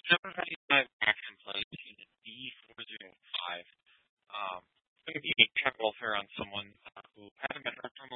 755 action play unit D405. It's going to be a cat welfare on someone who hasn't been heard from